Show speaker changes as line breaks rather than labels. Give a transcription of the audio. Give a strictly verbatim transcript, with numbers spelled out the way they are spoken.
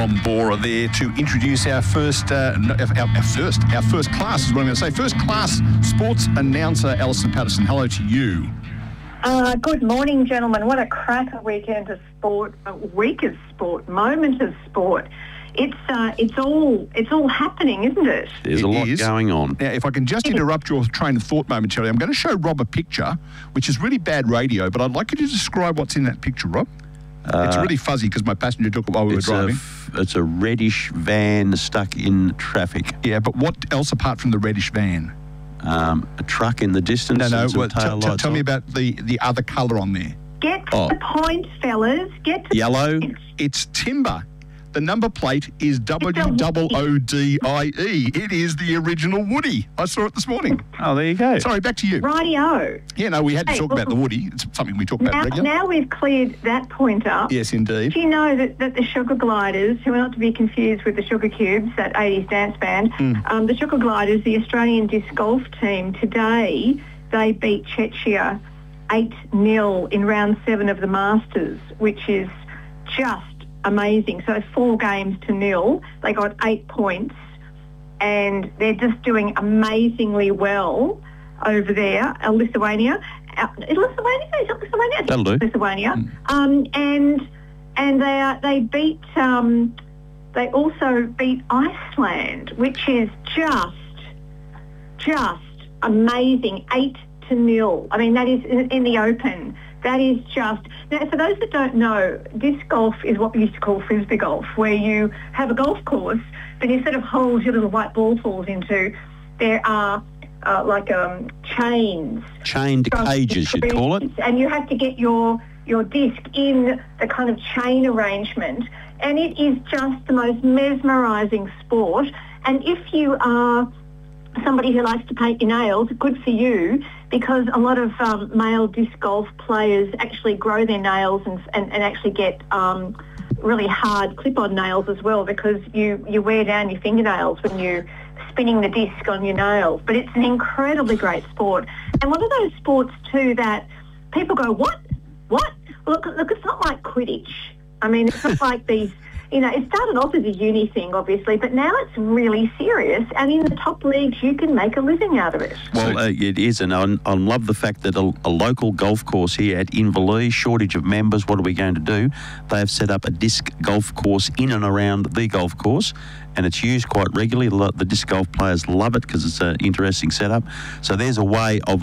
from Bora there to introduce our first, uh, our, our first, our first class is what I'm going to say. First class sports announcer, Alison Patterson. Hello to you.
Uh, good morning, gentlemen. What a cracker weekend of sport, a week of sport, moment of sport. It's uh, it's all it's all happening, isn't it?
There's
It
a lot
is.
going on.
Now, if I can just interrupt your train of thought momentarily, I'm going to show Rob a picture, which is really bad radio, but I'd like you to describe what's in that picture, Rob.
Uh,
it's really fuzzy because my passenger took it while we were
it's,
driving.
a, f- it's a reddish van stuck in traffic.
Yeah, but what else apart from the reddish van?
Um, a truck in the distance.
No, no.
and some
Well, t-
tail
t-
lights
tell me
on.
about the, the other colour on there.
Get to
Oh.
the point, fellas. Get to
Yellow.
the point.
It's timber. The number plate is W O O D I E. It is the original Woody. I saw it this morning.
Oh, there you go.
Sorry, back to you.
Rightio.
Yeah, no, we had to
Hey,
talk
well,
about the Woody. It's something we talk about
Now,
regularly.
now we've cleared that point up.
Yes, indeed.
Do you know that, that the Sugar Gliders, who are not to be confused with the Sugar Cubes, that eighties dance band,
Mm.
um, the Sugar Gliders, the Australian disc golf team, today they beat Czechia eight nil in round seven of the Masters, which is just amazing. So four games to nil. They got eight points and they're just doing amazingly well over there. Uh, Lithuania. Uh, is Lithuania? Is it Lithuania? I think
That'll do.
it's Lithuania. Um, and and they are, they beat um, they also beat Iceland, which is just just amazing. Eight to nil. I mean, that is in, in the Open. That is just... Now, for those that don't know, disc golf is what we used to call frisbee golf, where you have a golf course, but instead of holes your little white ball falls into, there are uh, like um, chains.
Chained cages, you'd call it.
And you have to get your, your disc in the kind of chain arrangement, and it is just the most mesmerising sport. And if you are somebody who likes to paint your nails, good for you, because a lot of um, male disc golf players actually grow their nails and, and, and actually get um, really hard clip-on nails as well, because you, you wear down your fingernails when you're spinning the disc on your nails. But it's an incredibly great sport. And one of those sports too that people go, what? What? Look, look, it's not like Quidditch. I mean, it's not like these... You know, it started off as a uni thing, obviously, but now it's really serious. And in the top leagues, you can make a living out of it.
Well, uh, it is, and I, I love the fact that a, a local golf course here at Inverleigh, shortage of members, what are we going to do? They have set up a disc golf course in and around the golf course, and it's used quite regularly. The disc golf players love it because it's an interesting setup. So there's a way of